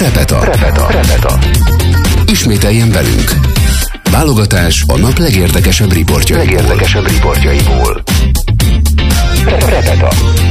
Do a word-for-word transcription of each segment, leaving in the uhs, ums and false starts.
Repeta. Repeta. Repeta. Ismételjen velünk. Válogatás a nap legérdekesebb riportjaiból. Legérdekesebb riportjaiból. Repeta.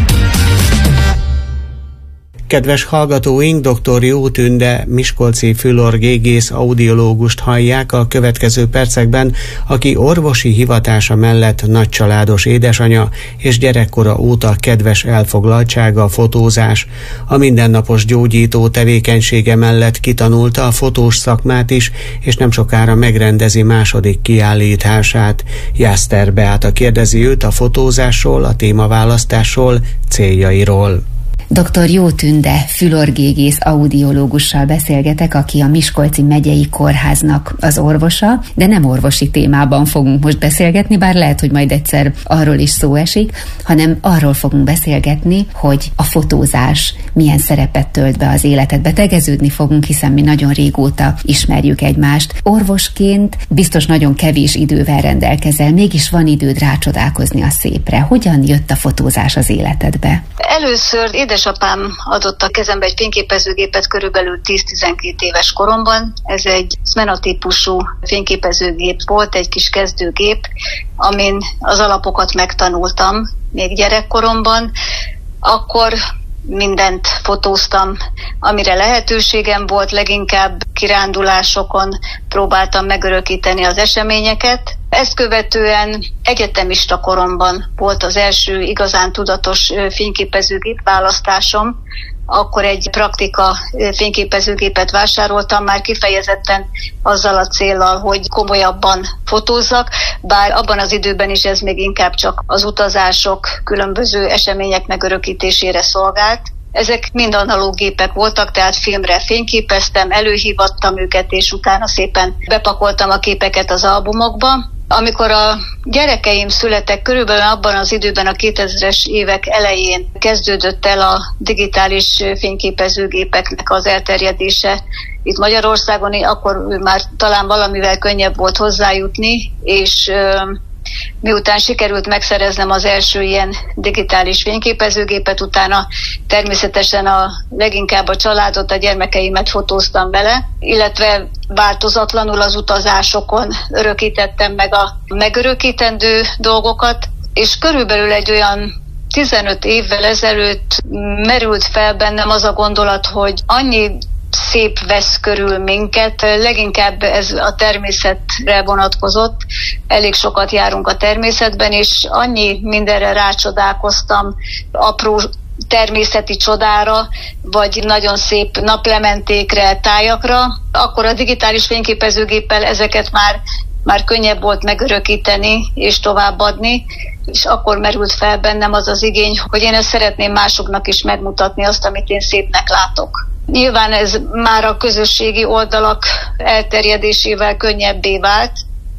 Kedves hallgatóink, dr. Jó Tünde miskolci fülorgégész audiológust hallják a következő percekben, aki orvosi hivatása mellett nagycsaládos édesanya és gyerekkora óta kedves elfoglaltsága a fotózás. A mindennapos gyógyító tevékenysége mellett kitanulta a fotós szakmát is, és nem sokára megrendezi második kiállítását. Jászter Beáta kérdezi őt a fotózásról, a témaválasztásról, céljairól. doktor Jó Tünde fülorgégész audiológussal beszélgetek, aki a Miskolci Megyei Kórháznak az orvosa, de nem orvosi témában fogunk most beszélgetni, bár lehet, hogy majd egyszer arról is szó esik, hanem arról fogunk beszélgetni, hogy a fotózás milyen szerepet tölt be az életedbe. Tegeződni fogunk, hiszen mi nagyon régóta ismerjük egymást. Orvosként biztos nagyon kevés idővel rendelkezel, mégis van időd rácsodálkozni a szépre. Hogyan jött a fotózás az életedbe? Először édesapám adott a kezembe egy fényképezőgépet körülbelül tíz-tizenkét éves koromban. Ez egy Smena típusú fényképezőgép volt, egy kis kezdőgép, amin az alapokat megtanultam még gyerekkoromban. Akkor mindent fotóztam, amire lehetőségem volt, leginkább kirándulásokon próbáltam megörökíteni az eseményeket. Ezt követően egyetemista koromban volt az első igazán tudatos fényképezőgép választásom. Akkor egy praktika fényképezőgépet vásároltam, már kifejezetten azzal a céllal, hogy komolyabban fotózzak, bár abban az időben is ez még inkább csak az utazások, különböző események megörökítésére szolgált. Ezek mind analóg gépek voltak, tehát filmre fényképeztem, előhívattam őket, és utána szépen bepakoltam a képeket az albumokba. Amikor a gyerekeim születtek, körülbelül abban az időben, a kétezres évek elején kezdődött el a digitális fényképezőgépeknek az elterjedése itt Magyarországon, akkor már talán valamivel könnyebb volt hozzájutni, és miután sikerült megszereznem az első ilyen digitális fényképezőgépet, utána természetesen a leginkább a családot, a gyermekeimet fotóztam vele, illetve változatlanul az utazásokon örökítettem meg a megörökítendő dolgokat, és körülbelül egy olyan tizenöt évvel ezelőtt merült fel bennem az a gondolat, hogy annyi szép vesz körül minket, leginkább ez a természetre vonatkozott, elég sokat járunk a természetben, és annyi mindenre rácsodálkoztam, apró természeti csodára, vagy nagyon szép naplementékre, tájakra, akkor a digitális fényképezőgéppel ezeket már, már könnyebb volt megörökíteni és továbbadni, és akkor merült fel bennem az az igény, hogy én ezt szeretném másoknak is megmutatni, azt, amit én szépnek látok. Nyilván ez már a közösségi oldalak elterjedésével könnyebbé vált,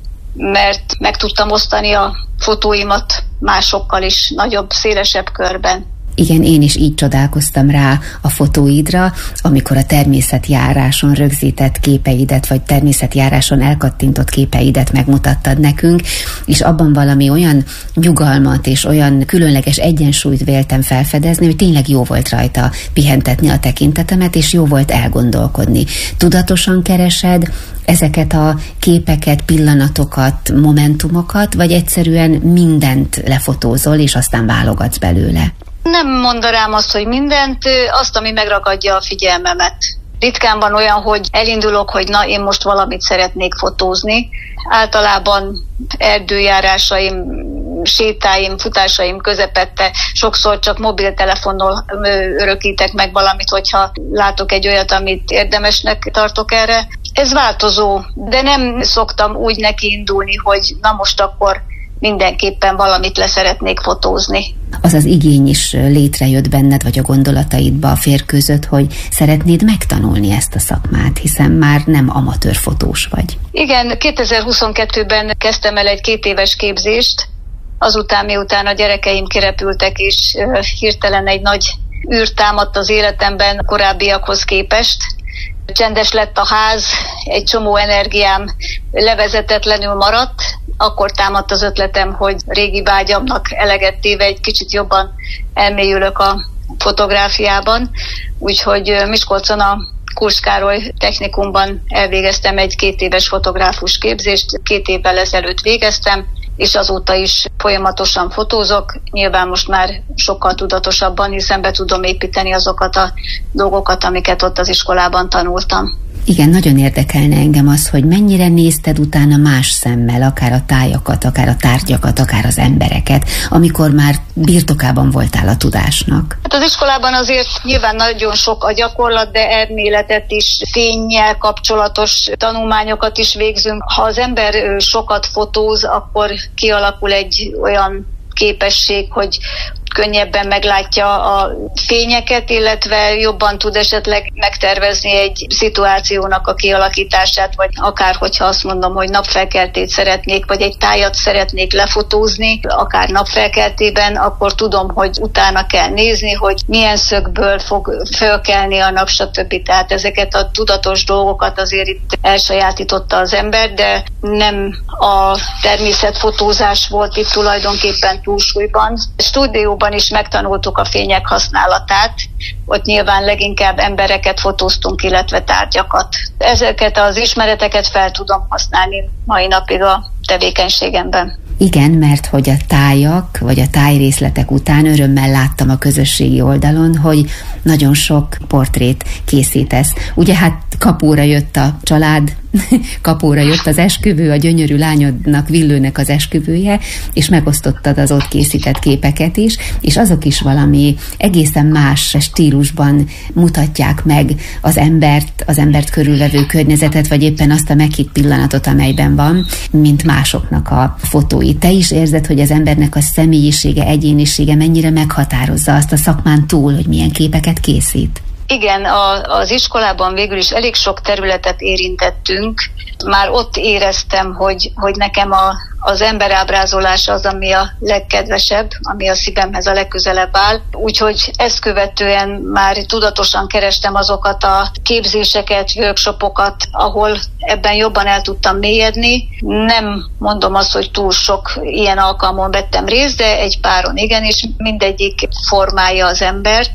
mert meg tudtam osztani a fotóimat másokkal is nagyobb, szélesebb körben. Igen, én is így csodálkoztam rá a fotóidra, amikor a természetjáráson rögzített képeidet, vagy természetjáráson elkattintott képeidet megmutattad nekünk, és abban valami olyan nyugalmat és olyan különleges egyensúlyt véltem felfedezni, hogy tényleg jó volt rajta pihentetni a tekintetemet, és jó volt elgondolkodni. Tudatosan keresed ezeket a képeket, pillanatokat, momentumokat, vagy egyszerűen mindent lefotózol, és aztán válogatsz belőle? Nem mondanám azt, hogy mindent, azt, ami megragadja a figyelmemet. Ritkán van olyan, hogy elindulok, hogy na, én most valamit szeretnék fotózni. Általában erdőjárásaim, sétáim, futásaim közepette sokszor csak mobiltelefonnal örökítek meg valamit, hogyha látok egy olyat, amit érdemesnek tartok erre. Ez változó, de nem szoktam úgy nekiindulni, hogy na most akkor mindenképpen valamit le szeretnék fotózni. Az az igény is létrejött benned, vagy a gondolataidba férkőzött, hogy szeretnéd megtanulni ezt a szakmát, hiszen már nem amatőr fotós vagy. Igen, kétezer-huszonkettőben kezdtem el egy két éves képzést, azután, miután a gyerekeim kirepültek, és hirtelen egy nagy űr támadt az életemben korábbiakhoz képest. Csendes lett a ház, egy csomó energiám levezetetlenül maradt, akkor támadt az ötletem, hogy régi vágyamnak eleget téve egy kicsit jobban elmélyülök a fotográfiában, úgyhogy Miskolcon a Kurs Károly Technikumban elvégeztem egy két éves fotográfus képzést, két évvel ezelőtt végeztem, és azóta is folyamatosan fotózok. Nyilván most már sokkal tudatosabban, hiszen be tudom építeni azokat a dolgokat, amiket ott az iskolában tanultam. Igen, nagyon érdekelne engem az, hogy mennyire nézted utána más szemmel, akár a tájakat, akár a tárgyakat, akár az embereket, amikor már birtokában voltál a tudásnak. Hát az iskolában azért nyilván nagyon sok a gyakorlat, de elméletet is, fénnyel kapcsolatos tanulmányokat is végzünk. Ha az ember sokat fotóz, akkor kialakul egy olyan képesség, hogy könnyebben meglátja a fényeket, illetve jobban tud esetleg megtervezni egy szituációnak a kialakítását, vagy akár, hogyha azt mondom, hogy napfelkeltét szeretnék, vagy egy tájat szeretnék lefotózni, akár napfelkeltében, akkor tudom, hogy utána kell nézni, hogy milyen szögből fog fölkelni a nap, stb. Tehát ezeket a tudatos dolgokat azért itt elsajátította az ember, de nem a természetfotózás volt itt tulajdonképpen túlsúlyban. Stúdió is megtanultuk a fények használatát, ott nyilván leginkább embereket fotóztunk, illetve tárgyakat. Ezeket az ismereteket fel tudom használni mai napig a tevékenységemben. Igen, mert hogy a tájak, vagy a tájrészletek után örömmel láttam a közösségi oldalon, hogy nagyon sok portrét készítesz. Ugye hát kapóra jött a család, kapóra jött az esküvő, a gyönyörű lányodnak, Villőnek az esküvője, és megosztottad az ott készített képeket is, és azok is valami egészen más stílusban mutatják meg az embert, az embert körülvevő környezetet, vagy éppen azt a meghitt pillanatot, amelyben van, mint másoknak a fotói. Te is érzed, hogy az embernek a személyisége, egyénisége mennyire meghatározza azt a szakmán túl, hogy milyen képeket készít? Igen, a, az iskolában végül is elég sok területet érintettünk. Már ott éreztem, hogy, hogy nekem a, az emberábrázolás az, ami a legkedvesebb, ami a szívemhez a legközelebb áll. Úgyhogy ezt követően már tudatosan kerestem azokat a képzéseket, workshopokat, ahol ebben jobban el tudtam mélyedni. Nem mondom azt, hogy túl sok ilyen alkalmon vettem részt, de egy páron igen, és mindegyik formálja az embert.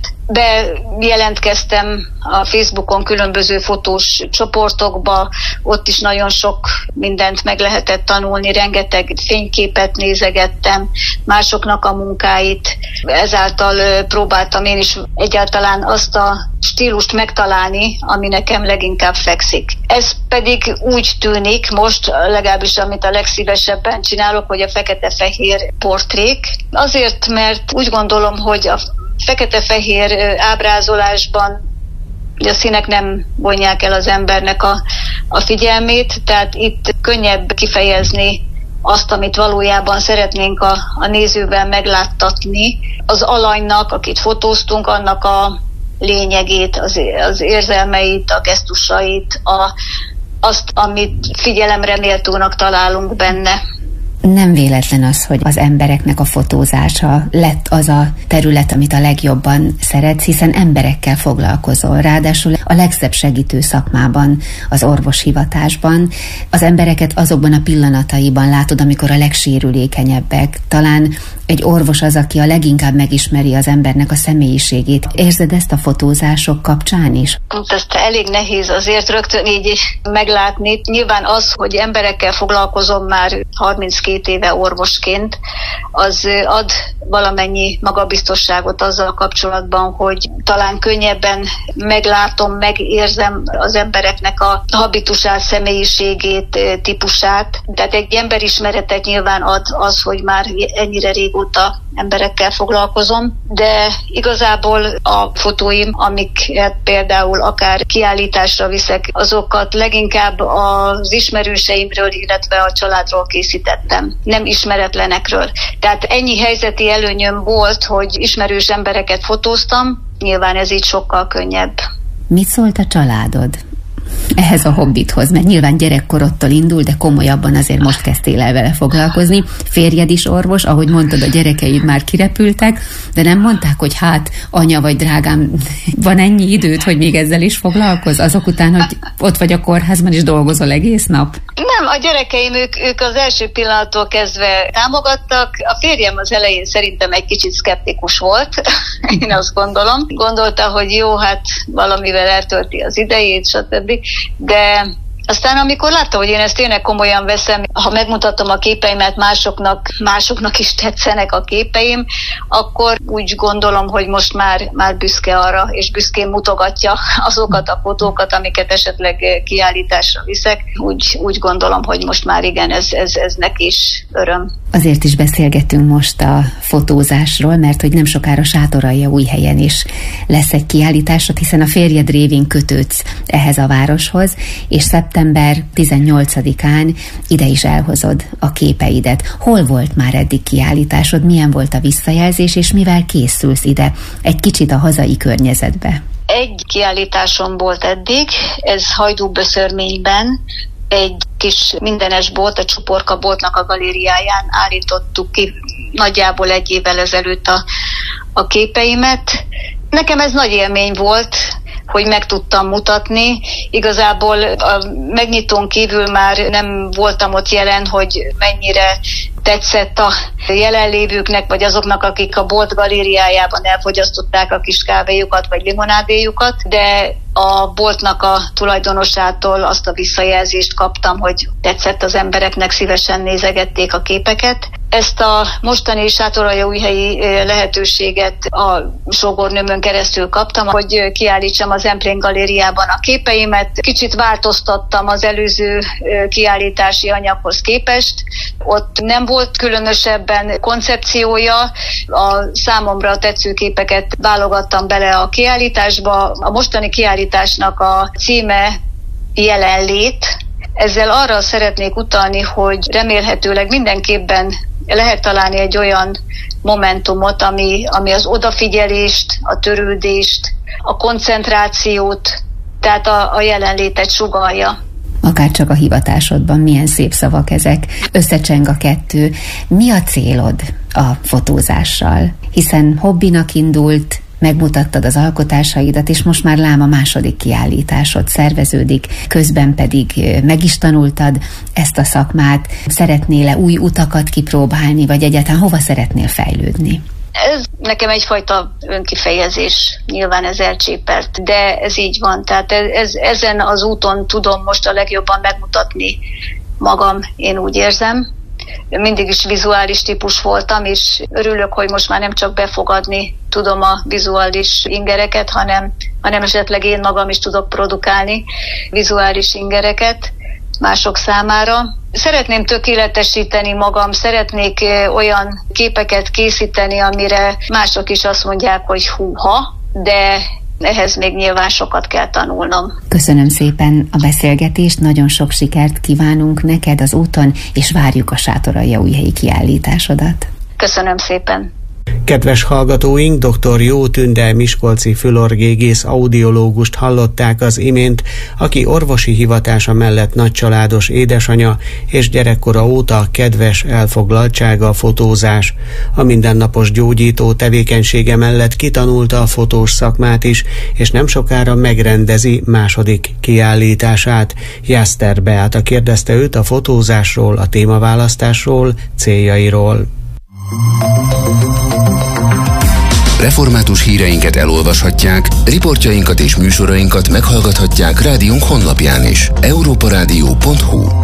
Bejelentkeztem a Facebookon különböző fotós csoportokba, ott is nagyon sok mindent meg lehetett tanulni, rengeteg fényképet nézegettem, másoknak a munkáit, ezáltal próbáltam én is egyáltalán azt a stílust megtalálni, ami nekem leginkább fekszik. Ez pedig úgy tűnik most, legalábbis amit a legszívesebben csinálok, hogy a fekete-fehér portrék. Azért, mert úgy gondolom, hogy a fekete-fehér ábrázolásban a színek nem vonják el az embernek a, a figyelmét, tehát itt könnyebb kifejezni azt, amit valójában szeretnénk a, a nézővel megláttatni. Az alanynak, akit fotóztunk, annak a lényegét, az, az érzelmeit, a gesztusait, a, azt, amit figyelemre méltónak találunk benne. Nem véletlen az, hogy az embereknek a fotózása lett az a terület, amit a legjobban szeretsz, hiszen emberekkel foglalkozol. Ráadásul a legszebb segítő szakmában, az orvoshivatásban. Az embereket azokban a pillanataiban látod, amikor a legsérülékenyebbek. Talán egy orvos az, aki a leginkább megismeri az embernek a személyiségét. Érzed ezt a fotózások kapcsán is? Ezt elég nehéz azért rögtön így meglátni. Nyilván az, hogy emberekkel foglalkozom már harminckét éve orvosként, az ad valamennyi magabiztosságot azzal kapcsolatban, hogy talán könnyebben meglátom, megérzem az embereknek a habitusát, személyiségét, típusát. Tehát egy emberismeretet nyilván ad az, hogy már ennyire régóta emberekkel foglalkozom, de igazából a fotóim, amiket például akár kiállításra viszek, azokat leginkább az ismerőseimről, illetve a családról készítettem, nem ismeretlenekről. Tehát ennyi helyzeti előnyöm volt, hogy ismerős embereket fotóztam, nyilván ez így sokkal könnyebb. Mit szólt a családod ehhez a hobbithoz? Mert nyilván gyerekkorodtól indul, de komolyabban azért most kezdtél el vele foglalkozni. Férjed is orvos, ahogy mondtad, a gyerekeid már kirepültek, de nem mondták, hogy hát, anya vagy drágám, van ennyi időt, hogy még ezzel is foglalkozz? Azok után, hogy ott vagy a kórházban és dolgozol egész nap? Nem, a gyerekeim, ők, ők az első pillanattól kezdve támogattak. A férjem az elején szerintem egy kicsit szkeptikus volt, én azt gondolom. Gondolta, hogy jó, hát valamivel eltölti az idejét, stb. De aztán amikor látta, hogy én ezt tényleg komolyan veszem, ha megmutatom a képeimet, másoknak, másoknak is tetszenek a képeim, akkor úgy gondolom, hogy most már, már büszke arra, és büszkén mutogatja azokat a fotókat, amiket esetleg kiállításra viszek. Úgy, úgy gondolom, hogy most már igen, ez, ez, ez neki is öröm. Azért is beszélgetünk most a fotózásról, mert hogy nem sokára Sátoraljaújhelyen is lesz egy kiállításod, hiszen a férjed révén kötődsz ehhez a városhoz, és szeptember tizennyolcadikán ide is elhozod a képeidet. Hol volt már eddig kiállításod, milyen volt a visszajelzés, és mivel készülsz ide egy kicsit a hazai környezetbe? Egy kiállításom volt eddig, ez Hajdúböszörményben, egy kis mindenes bolt, a Csuporka boltnak a galériáján állítottuk ki nagyjából egy évvel ezelőtt a, a képeimet. Nekem ez nagy élmény volt, hogy meg tudtam mutatni. Igazából a megnyitón kívül már nem voltam ott jelen, hogy mennyire tetszett a jelenlévőknek, vagy azoknak, akik a bolt galériájában elfogyasztották a kis kávéjukat, vagy limonádéjukat, de a boltnak a tulajdonosától azt a visszajelzést kaptam, hogy tetszett az embereknek, szívesen nézegették a képeket. Ezt a mostani Sátoraljaújhelyi lehetőséget a sógornőmön keresztül kaptam, hogy kiállítsam az Emplén galériában a képeimet. Kicsit változtattam az előző kiállítási anyaghoz képest. Ott nem volt különösebben koncepciója, a számomra tetsző képeket válogattam bele a kiállításba. A mostani kiállításnak a címe Jelenlét. Ezzel arra szeretnék utalni, hogy remélhetőleg mindenképpen lehet találni egy olyan momentumot, ami, ami az odafigyelést, a törődést, a koncentrációt, tehát a, a jelenlétet sugallja. Akár csak a hivatásodban, milyen szép szavak ezek, összecseng a kettő. Mi a célod a fotózással? Hiszen hobbinak indult, megmutattad az alkotásaidat, és most már lám a második kiállításod szerveződik, közben pedig meg is tanultad ezt a szakmát. Szeretnél-e új utakat kipróbálni, vagy egyáltalán hova szeretnél fejlődni? Ez nekem egyfajta önkifejezés, nyilván ez elcsépelt, de ez így van. Tehát ez, ezen az úton tudom most a legjobban megmutatni magam, én úgy érzem. Mindig is vizuális típus voltam, és örülök, hogy most már nem csak befogadni tudom a vizuális ingereket, hanem, hanem esetleg én magam is tudok produkálni vizuális ingereket mások számára. Szeretném tökéletesíteni magam, szeretnék olyan képeket készíteni, amire mások is azt mondják, hogy húha, de ehhez még nyilván sokat kell tanulnom. Köszönöm szépen a beszélgetést, nagyon sok sikert kívánunk neked az úton, és várjuk a Sátoraljaújhelyi kiállításodat. Köszönöm szépen. Kedves hallgatóink, dr. Jó Tünde miskolci fülorgégész audiológust hallották az imént, aki orvosi hivatása mellett nagycsaládos édesanya, és gyerekkora óta kedves elfoglaltsága a fotózás. A mindennapos gyógyító tevékenysége mellett kitanulta a fotós szakmát is, és nem sokára megrendezi második kiállítását. Jászter Beáta kérdezte őt a fotózásról, a témaválasztásról, céljairól. Református híreinket elolvashatják, riportjainkat és műsorainkat meghallgathatják rádiónk honlapján is. európa rádió pont hu